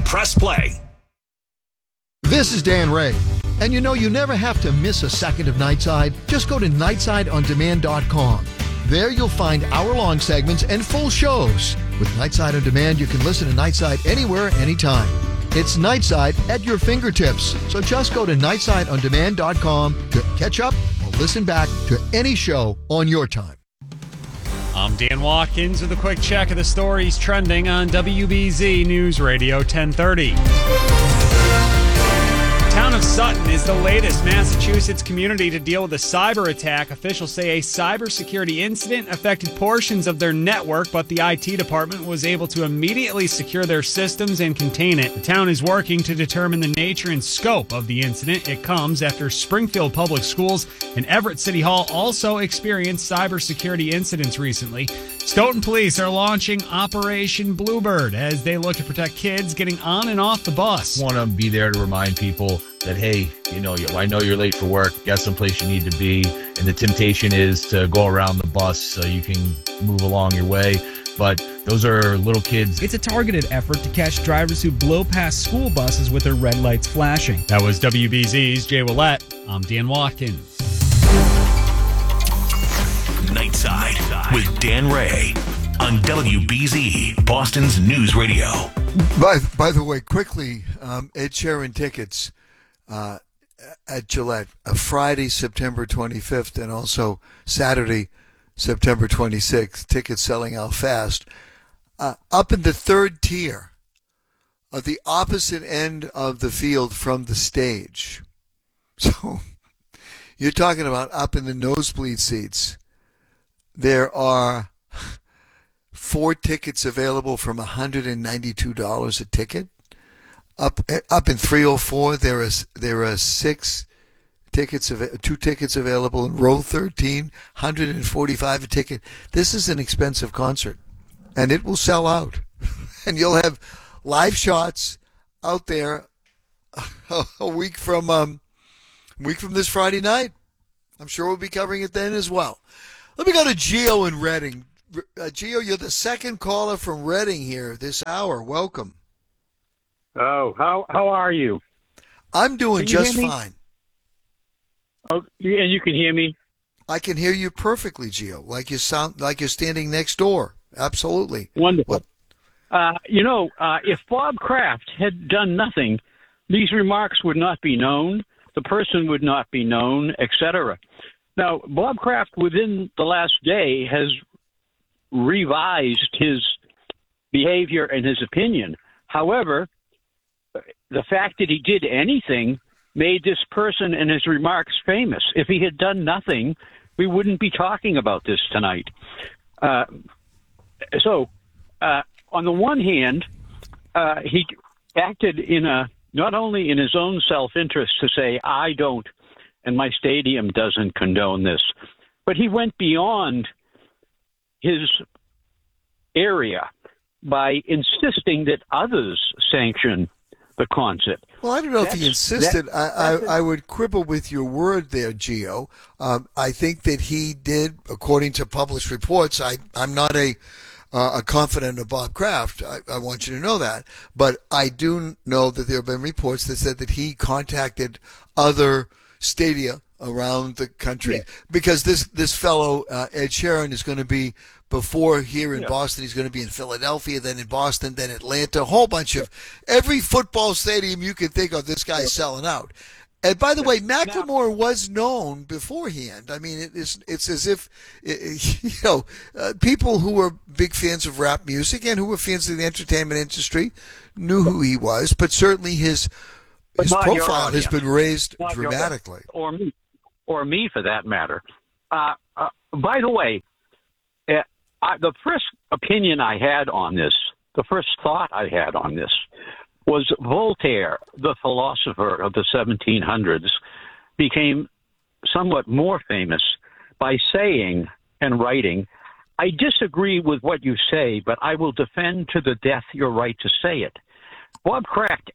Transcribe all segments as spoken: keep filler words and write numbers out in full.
press play. This is Dan Ray. And you know, you never have to miss a second of Nightside. Just go to nightside on demand dot com. There you'll find hour-long segments and full shows. With Nightside On Demand, you can listen to Nightside anywhere, anytime. It's Nightside at your fingertips. So just go to nightside on demand dot com to catch up or listen back to any show on your time. I'm Dan Watkins with a quick check of the stories trending on W B Z News Radio ten thirty. The town of Sutton is the latest Massachusetts community to deal with a cyber attack. Officials say a cybersecurity incident affected portions of their network, but the I T department was able to immediately secure their systems and contain it. The town is working to determine the nature and scope of the incident. It comes after Springfield Public Schools and Everett City Hall also experienced cybersecurity incidents recently. Stoughton police are launching Operation Bluebird as they look to protect kids getting on and off the bus. I want to be there to remind people that, hey, you know, I know you're late for work, got someplace you need to be, and the temptation is to go around the bus so you can move along your way. But those are little kids. It's a targeted effort to catch drivers who blow past school buses with their red lights flashing. That was W B Z's Jay Willette. I'm Dan Watkins. Nightside with Dan Ray on W B Z, Boston's News Radio. By, by the way, quickly, um, Ed Sheeran tickets uh, at Gillette, uh, Friday, September twenty-fifth, and also Saturday, September twenty-sixth. Tickets selling out fast. Uh, up in the third tier, at the opposite end of the field from the stage. So you're talking about up in the nosebleed seats. There are four tickets available from one hundred ninety-two dollars a ticket. Up up in three oh four, there is there are six tickets, two tickets available in row thirteen, one hundred forty-five dollars a ticket. This is an expensive concert, and it will sell out. And you'll have live shots out there a week from um, a week from this Friday night. I'm sure we'll be covering it then as well. Let me go to Gio in Reading. Uh, Gio, you're the second caller from Reading here this hour. Welcome. Oh, how how are you? I'm doing Can you just hear me? fine. Oh, and you can hear me? I can hear you perfectly, Gio. Like you sound like you're standing next door. Absolutely. Wonderful. What? Uh, you know, uh, if Bob Kraft had done nothing, these remarks would not be known. The person would not be known, et cetera. Now, Bob Kraft, within the last day, has revised his behavior and his opinion. However, the fact that he did anything made this person and his remarks famous. If he had done nothing, we wouldn't be talking about this tonight. Uh, so, uh, on the one hand, uh, he acted in a not only in his own self-interest to say, I don't, and my stadium doesn't condone this, but he went beyond his area by insisting that others sanction the concert. Well, I don't know That's, if he insisted. that, I, I, I would quibble with your word there, Gio. Um, I think that he did, according to published reports. I, I'm not a uh, a confidant of Bob Kraft. I, I want you to know that. But I do know that there have been reports that said that he contacted other stadia around the country, yeah. because this this fellow uh, Ed Sheeran is going to be before here in yeah. Boston. He's going to be in Philadelphia, then in Boston, then Atlanta. A whole bunch of every football stadium you can think of. This guy's yeah. selling out. And by the way, Macklemore was known beforehand. I mean, it is, it's as if, it, you know, uh, people who were big fans of rap music and who were fans of the entertainment industry knew who he was, but certainly his his profile has been raised not dramatically. Or me, or me for that matter. Uh, uh, by the way, uh, I, the first opinion I had on this, the first thought I had on this, was Voltaire, the philosopher of the seventeen hundreds, became somewhat more famous by saying and writing, I disagree with what you say, but I will defend to the death your right to say it. Bob Kraft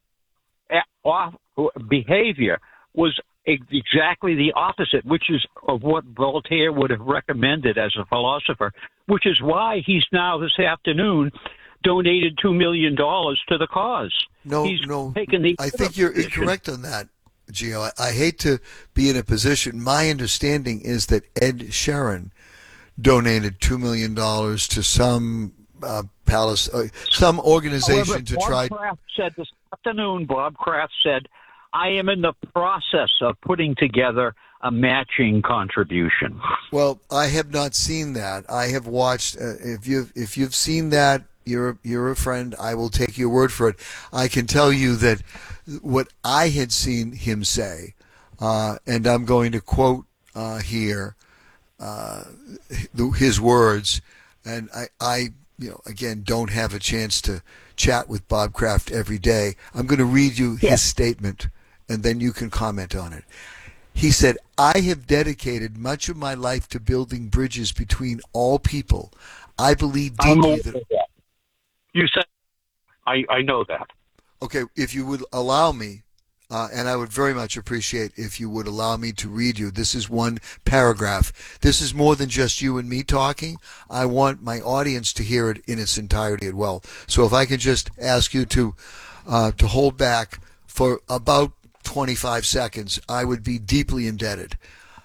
behavior was exactly the opposite, which is of what Voltaire would have recommended as a philosopher, which is why he's now this afternoon donated two million dollars to the cause. No, He's no. taken the I think you're position. incorrect on that, Gio. I, I hate to be in a position. My understanding is that Ed Sheeran donated two million dollars to some uh, palace, uh, some organization However, to Bob try. Kraft said this afternoon, Bob Kraft said, I am in the process of putting together a matching contribution. Well, I have not seen that. I have watched. Uh, if you if you've seen that, you're you're a friend. I will take your word for it. I can tell you that what I had seen him say, uh, and I'm going to quote uh, here uh, his words, and I, I you know again don't have a chance to chat with Bob Kraft every day. I'm going to read you his Yes. statement, and then you can comment on it. He said, I have dedicated much of my life to building bridges between all people. I believe I'm deeply aware that... of that. You said, I, I know that. Okay, if you would allow me, uh, and I would very much appreciate if you would allow me to read you. This is one paragraph. This is more than just you and me talking. I want my audience to hear it in its entirety as well. So if I could just ask you to uh, to hold back for about twenty-five seconds, I would be deeply indebted.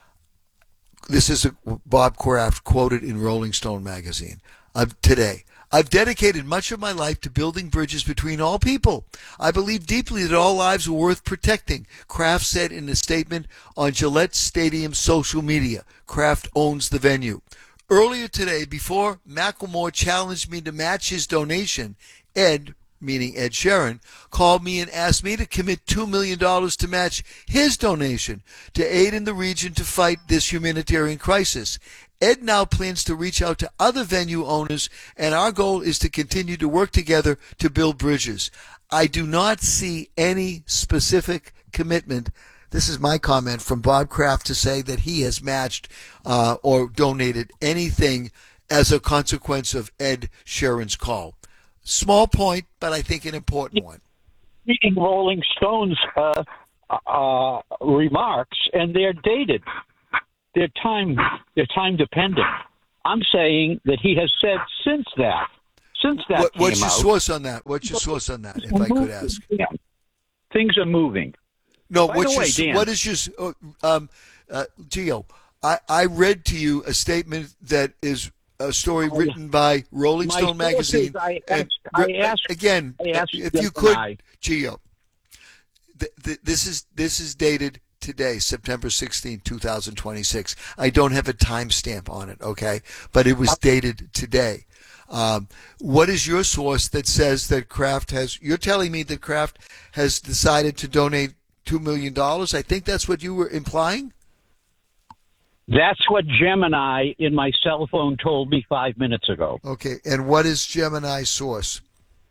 This is a, Bob Kraft quoted in Rolling Stone magazine of today. I've dedicated much of my life to building bridges between all people. I believe deeply that all lives are worth protecting, Kraft said in a statement on Gillette Stadium social media. Kraft owns the venue. Earlier today, before Macklemore challenged me to match his donation, Ed, meaning Ed Sheeran, called me and asked me to commit two million dollars to match his donation to aid in the region to fight this humanitarian crisis. Ed now plans to reach out to other venue owners, and our goal is to continue to work together to build bridges. I do not see any specific commitment. This is my comment from Bob Kraft to say that he has matched uh, or donated anything as a consequence of Ed Sheeran's call. Small point, but I think an important one. Reading Rolling Stone's uh, uh, remarks, and they're dated. They're time, they're time dependent. I'm saying that he has said since that, since that What, came what's your out, source on that? What's your source on that, if I could ask? Yeah. Things are moving. No, By what's the your, way, Dan- what is your, uh, um, uh, Gio, I, I read to you a statement that is a story Oh, yeah. written by Rolling My Stone magazine. sources, I and asked- I re- asked- again, I asked if Jeff you and could, I- Gio, th- th- this is this is dated today, September sixteenth, twenty twenty-six. I don't have a timestamp on it, okay? But it was dated today. Um, what is your source that says that Kraft has, you're telling me that Kraft has decided to donate two million dollars? I think that's what you were implying? That's what Gemini in my cell phone told me five minutes ago. Okay, and what is Gemini's source?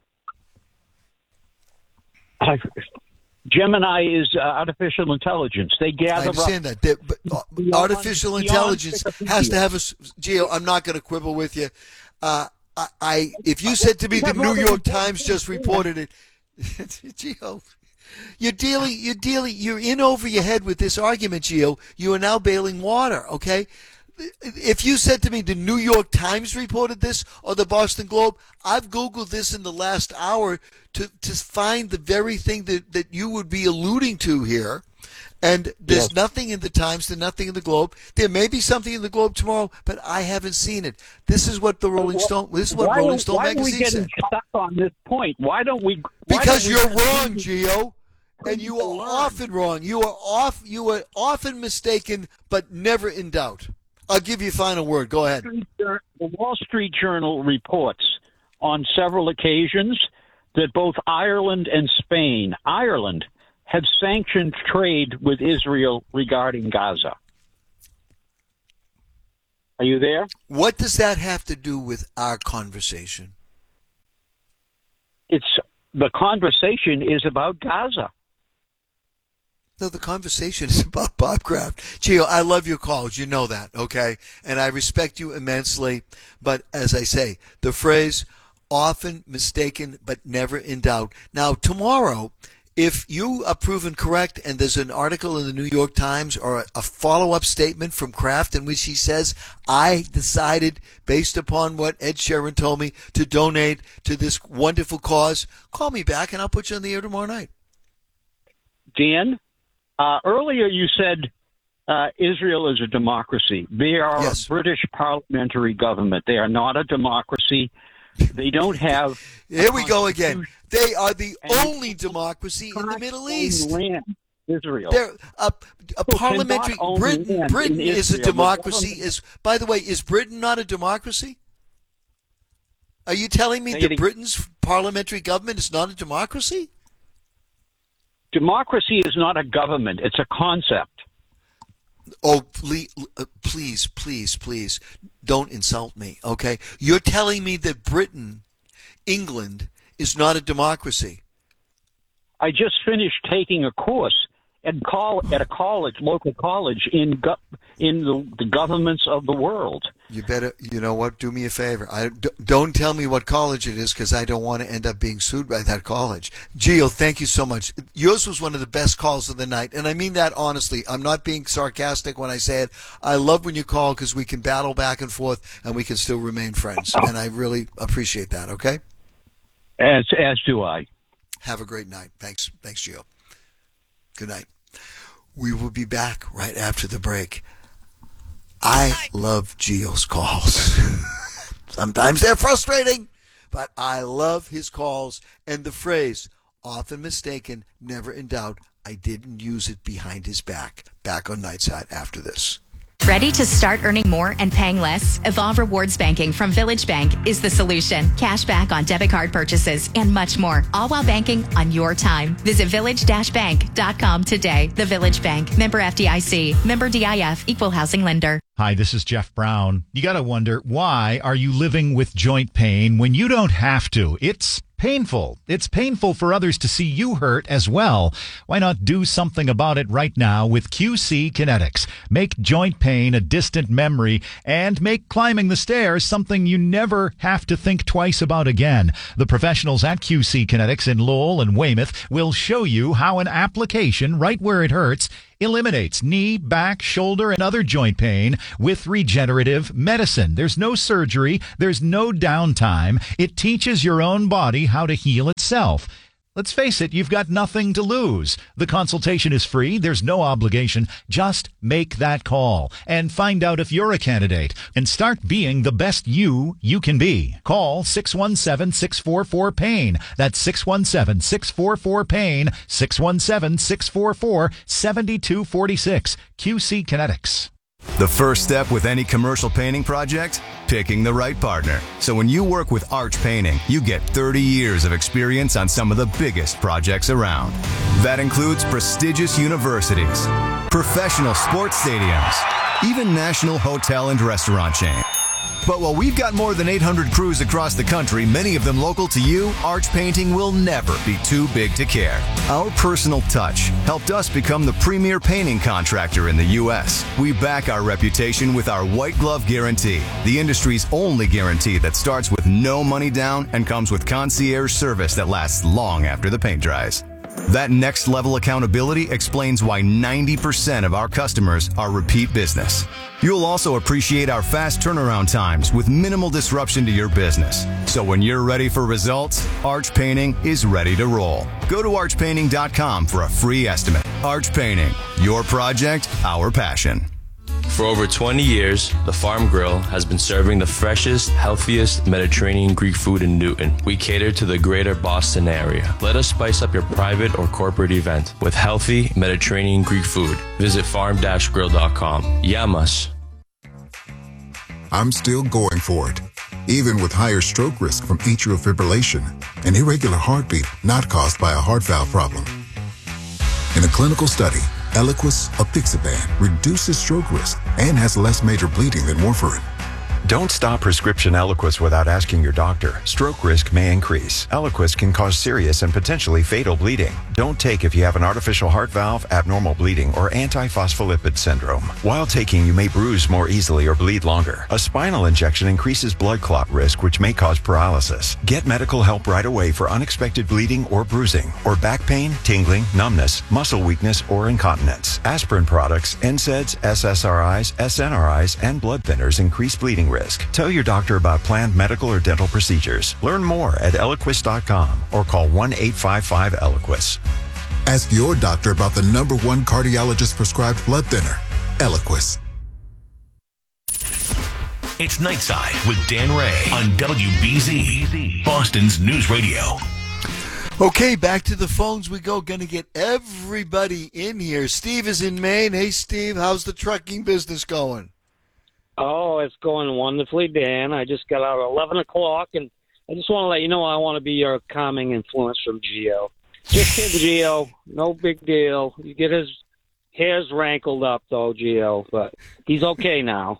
I, Gemini is uh, artificial intelligence. They gather I understand up. that. They- but uh, Beyond- artificial beyond intelligence Wikipedia. has to have a... s- Gio, I'm not going to quibble with you. Uh, I, I, if you said to me the New York Times just reported it... Gio... You're dealing, you're dealing, you're in over your head with this argument, Gio. You are now bailing water, okay? If you said to me the New York Times reported this or the Boston Globe, I've Googled this in the last hour to, to find the very thing that, that you would be alluding to here. And there's Yes. nothing in the Times, there's nothing in the Globe. There may be something in the Globe tomorrow, but I haven't seen it. This is what the Rolling Stone, this is what why Rolling don't- Stone why magazine are we getting said. stuck on this point? Why don't we? why Because don't we you're continue- wrong, Gio. And you are often wrong. You are off. You are often mistaken, but never in doubt. I'll give you a final word. Go ahead. The Wall Street Journal reports on several occasions that both Ireland and Spain, Ireland, have sanctioned trade with Israel regarding Gaza. Are you there? What does that have to do with our conversation? It's the conversation is about Gaza. No, the conversation is about Bob Kraft. Gio, I love your calls. You know that, okay? And I respect you immensely. But as I say, the phrase often mistaken but never in doubt. Now, tomorrow if you are proven correct and there's an article in the New York Times or a, a follow-up statement from Kraft in which he says, I decided, based upon what Ed Sheeran told me, to donate to this wonderful cause, call me back and I'll put you on the air tomorrow night. Dan, uh, earlier you said uh, Israel is a democracy. They are Yes. a British parliamentary government. They are not a democracy. They don't have... Here we go again. They are the And only democracy in the Middle East. Land, Israel. They're a, a Who parliamentary... cannot own Britain, land Britain in is a Israel. The democracy. government- Is By the way, is Britain not a democracy? Are you telling me Say that it- Britain's parliamentary government is not a democracy? Democracy is not a government. It's a concept. Oh, please, please, please, please, don't insult me, okay? You're telling me that Britain, England, is not a democracy. I just finished taking a course at call at a college, local college in go, in the, the governments of the world. You better, you know what, do me a favor. I, d- don't tell me what college it is because I don't want to end up being sued by that college. Gio, thank you so much. Yours was one of the best calls of the night, and I mean that honestly. I'm not being sarcastic when I say it. I love when you call because we can battle back and forth and we can still remain friends, and I really appreciate that, okay? As as do I. Have a great night. Thanks, thanks, Gio. Good night. We will be back right after the break. I love Gio's calls. Sometimes they're frustrating, but I love his calls and the phrase, often mistaken, never in doubt. I didn't use it behind his back. Back on Nightside after this. Ready to start earning more and paying less? Evolve Rewards Banking from Village Bank is the solution. Cash back on debit card purchases and much more, all while banking on your time. Visit village dash bank dot com today. The Village Bank, member F D I C, member D I F, equal housing lender. Hi, this is Jeff Brown. You got to wonder, why are you living with joint pain when you don't have to? It's painful. It's painful for others to see you hurt as well. Why not do something about it right now with Q C Kinetics? Make joint pain a distant memory and make climbing the stairs something you never have to think twice about again. The professionals at Q C Kinetics in Lowell and Weymouth will show you how an application right where it hurts eliminates knee, back, shoulder, and other joint pain with regenerative medicine. There's no surgery. There's no downtime. It teaches your own body how to heal itself. Let's face it, you've got nothing to lose. The consultation is free. There's no obligation. Just make that call and find out if you're a candidate and start being the best you you can be. Call six one seven, six four four, PAIN. That's six one seven, six four four, PAIN, six one seven, six four four, seven two four six. Q C Kinetics. The first step with any commercial painting project? Picking the right partner. So when you work with Arch Painting, you get thirty years of experience on some of the biggest projects around. That includes prestigious universities, professional sports stadiums, even national hotel and restaurant chains. But while we've got more than eight hundred crews across the country, many of them local to you, Arch Painting will never be too big to care. Our personal touch helped us become the premier painting contractor in the U S. We back our reputation with our white glove guarantee, the industry's only guarantee that starts with no money down and comes with concierge service that lasts long after the paint dries. That next level accountability explains why ninety percent of our customers are repeat business. You'll also appreciate our fast turnaround times with minimal disruption to your business. So when you're ready for results, Arch Painting is ready to roll. Go to arch painting dot com for a free estimate. Arch Painting, your project, our passion. For over twenty years, the Farm Grill has been serving the freshest, healthiest Mediterranean Greek food in Newton. We cater to the greater Boston area. Let us spice up your private or corporate event with healthy Mediterranean Greek food. Visit farm dash grill dot com. Yamas. I'm still going for it, even with higher stroke risk from atrial fibrillation, an irregular heartbeat not caused by a heart valve problem. In a clinical study, Eliquis apixaban reduces stroke risk and has less major bleeding than warfarin. Don't stop prescription Eliquis without asking your doctor. Stroke risk may increase. Eliquis can cause serious and potentially fatal bleeding. Don't take if you have an artificial heart valve, abnormal bleeding, or antiphospholipid syndrome. While taking, you may bruise more easily or bleed longer. A spinal injection increases blood clot risk, which may cause paralysis. Get medical help right away for unexpected bleeding or bruising, or back pain, tingling, numbness, muscle weakness, or incontinence. Aspirin products, N SAIDs, S S R Is, S N R Is, and blood thinners increase bleeding risk. Tell your doctor about planned medical or dental procedures. Learn more at Eliquis dot com or call one eight five five Eliquis. Ask your doctor about the number one cardiologist prescribed blood thinner, Eliquis. It's Nightside with Dan Ray on W B Z, Boston's News Radio. Okay, back to the phones we go. Going to get everybody in here. Steve is in Maine. Hey, Steve, how's the trucking business going? Oh, it's going wonderfully, Dan. I just got out at eleven o'clock, and I just want to let you know I want to be your calming influence from Gio. Just kid Gio. No big deal. You get his hairs rankled up, though, Gio, but he's okay now.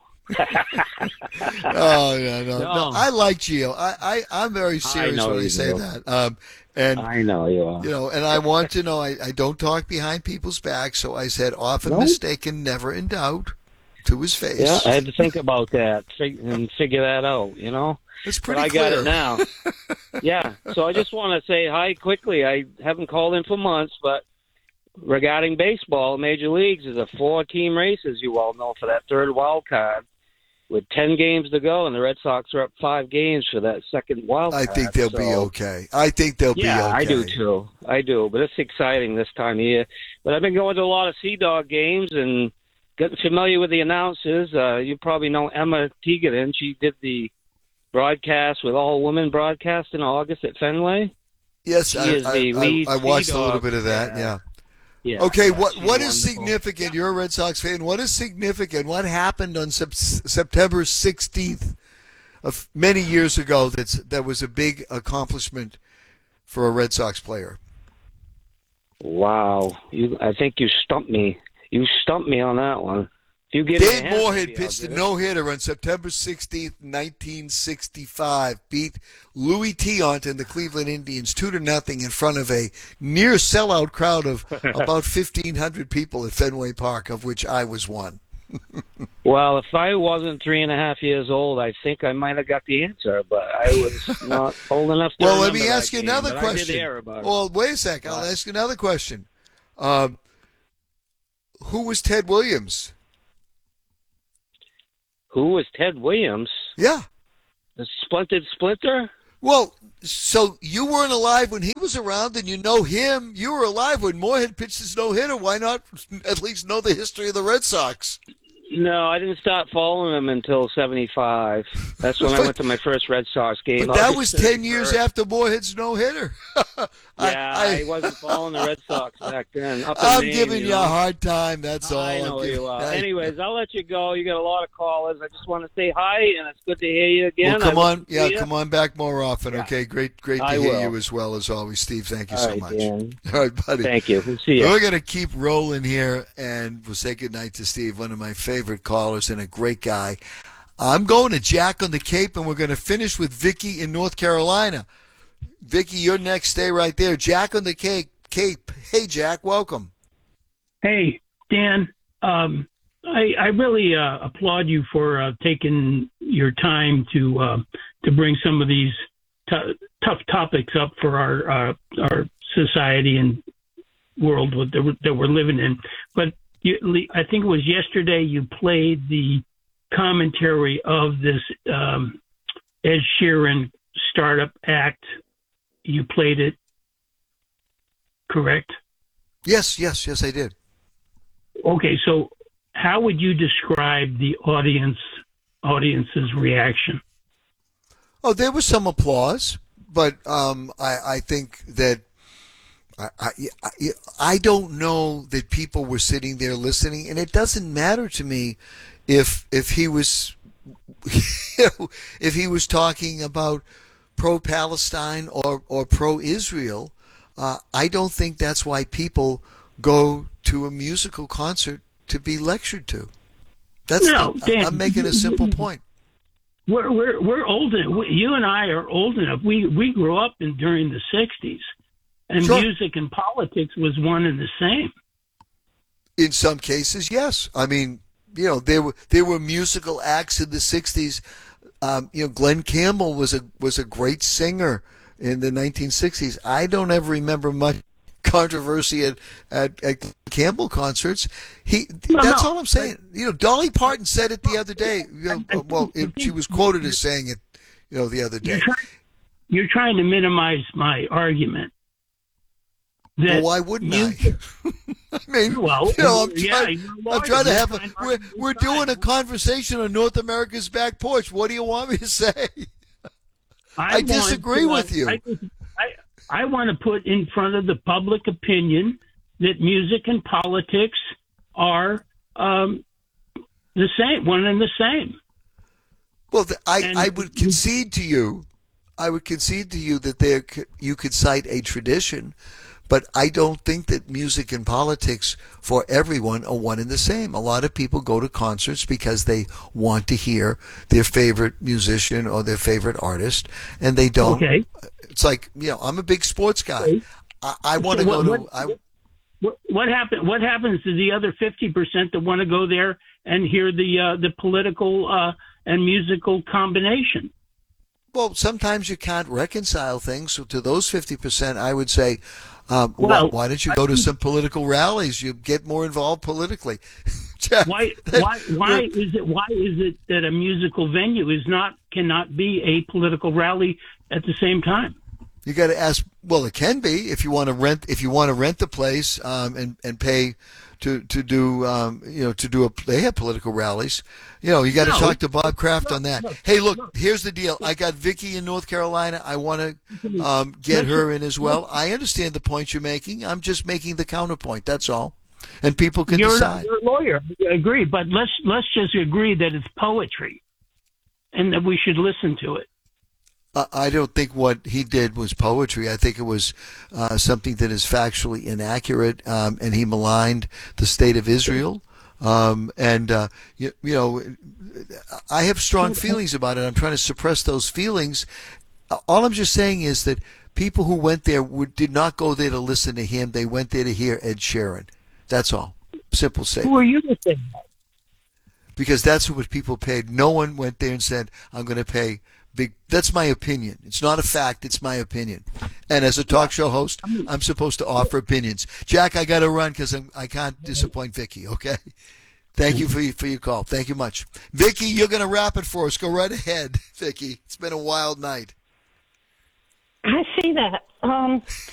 oh, yeah, no, no. no. I like Gio. I, I, I'm very serious I when I say do. that. Um, and I know you are. You know, and I want to know, I, I don't talk behind people's backs, so I said often nope. mistaken, never in doubt. To his face. Yeah, I had to think about that and figure that out, you know? It's pretty but I clear. got it now. Yeah, so I just want to say hi quickly. I haven't called in for months, but regarding baseball, Major Leagues is a four-team race, as you all know, for that third wild card with ten games to go, and the Red Sox are up five games for that second wild card. I think they'll so, be okay. I think they'll yeah, be okay. I do, too. I do, but it's exciting this time of year. But I've been going to a lot of Sea Dog games and getting familiar with the announcers. Uh, you probably know Emma Teagan. She did the broadcast with all women broadcast in August at Fenway. Yes, she I, is the I, lead I, I watched a little dog. bit of that. Yeah. yeah. Okay. Yeah, What what is wonderful. significant? You're a Red Sox fan. What is significant? What happened on sep- September sixteenth of many years ago? That's that was a big accomplishment for a Red Sox player. Wow, you! I think you stumped me. You stumped me on that one. If you give Dave me a Moorhead pitched a no-hitter on September sixteenth, nineteen sixty-five. Beat Louis Tiant and the Cleveland Indians two to nothing in front of a near sellout crowd of about fifteen hundred people at Fenway Park, of which I was one. Well, if I wasn't three and a half years old, I think I might have got the answer, but I was not old enough to Well, let me remember ask that you game, another but question. I did hear about it. Well, wait a sec. I'll ask you another question. Um, who was Ted Williams? Who was Ted Williams? Yeah. The Splintered Splinter? Well, so you weren't alive when he was around, and you know him. You were alive when Moorhead pitched his no-hitter. Why not at least know the history of the Red Sox? No, I didn't start following them until seventy-five. That's when I went to my first Red Sox game. But that was ten years after Moorhead's no-hitter. Yeah, I, I wasn't following the Red Sox back then. Up in I'm Maine, giving you you know. a hard time, that's all. I know I'm you are. I, Anyways, I'll let you go. You got a lot of callers. I just want to say hi, and it's good to hear you again. Well, come I on. Yeah, come on back more often, Yeah. okay? Great great to I hear will. you as well as always, Steve. Thank you All so right, much. Dan. All right, buddy. Thank you. We'll see you. We're going to keep rolling here, and we'll say goodnight to Steve, one of my favorite callers and a great guy. I'm going to Jack on the Cape, and we're going to finish with Vicky in North Carolina. Vicky, you're next. Stay right there. Jack on the Cape. Cape. Hey, Jack. Welcome. Hey, Dan. Um, I, I really uh, applaud you for uh, taking your time to uh, to bring some of these t- tough topics up for our uh, our society and world that we're, that we're living in. But you, I think it was yesterday you played the commentary of this um, Ed Sheeran Startup Act. You played it, correct? Yes, yes, yes, I did. Okay, so how would you describe the audience audience's reaction? Oh, there was some applause, but um, I, I think that I, I, I don't know that people were sitting there listening, and it doesn't matter to me if if he was if he was talking about pro-Palestine or, or pro-Israel. Uh, I don't think that's why people go to a musical concert to be lectured to. That's No, I, Dan, I'm making a simple point. we're we're we're old enough. You and I are old enough. We we grew up in during the sixties, and Sure. music and politics was one and the same. In some cases, yes. I mean, you know, there were there were musical acts in the sixties. Um, you know, Glenn Campbell was a was a great singer in the nineteen sixties. I don't ever remember much controversy at, at, at Campbell concerts. He No, that's no. all I'm saying. You know, Dolly Parton said it the other day. You know, well, it, she was quoted as saying it, you know, the other day. You're trying, you're trying to minimize my argument. That Well, why wouldn't music- I? I mean, Well, you know, I'm yeah, trying, you're a I'm lawyer. trying to You're have a. trying to We're, argue we're both sides. doing a conversation on North America's back porch. What do you want me to say? I want disagree to, uh, with you. I, I, I want to put in front of the public opinion that music and politics are um, the same, one and the same. Well, the, I, And- I would concede to you. I would concede to you that there c- you could cite a tradition, but I don't think that music and politics for everyone are one and the same. A lot of people go to concerts because they want to hear their favorite musician or their favorite artist, and they don't. Okay. It's like, you know, I'm a big sports guy. I, I want to So go what- to. what- I, What, what happen? What happens to the other fifty percent that want to go there and hear the uh, the political uh, and musical combination? Well, sometimes you can't reconcile things. So to those fifty percent, I would say, um, Well, why, why don't you I go to think- some political rallies? You get more involved politically. Why? Why? Why is it? Why is it that a musical venue is not cannot be a political rally at the same time? You got to ask. Well, it can be if you want to rent. If you want to rent the place um, and and pay to to do um, you know to do a. They have political rallies. You know, you got to No. talk to Bob Kraft on that. no, Hey, look, here's the deal. I got Vicky in North Carolina. I want to um, get her in as well. I understand the point you're making. I'm just making the counterpoint. That's all. And people can You're, decide. you're a lawyer. I agree, but let's let's just agree that it's poetry, and that we should listen to it. Uh, I don't think what he did was poetry. I think it was uh, something that is factually inaccurate, um, and he maligned the state of Israel. Um, and uh, you, you know, I have strong feelings about it. I'm trying to suppress those feelings. Uh, All I'm just saying is that people who went there would, did not go there to listen to him. They went there to hear Ed Sheeran. That's all. Simple statement. Who are you to say that? Because that's what people paid. No one went there and said, I'm going to pay big. That's my opinion. It's not a fact. It's my opinion. And as a talk show host, I'm supposed to offer opinions. Jack, I got to run because I can't disappoint Vicky, okay? Thank you for, for your call. Thank you much. Vicky, you're going to wrap it for us. Go right ahead, Vicky. It's been a wild night. I see that. Um,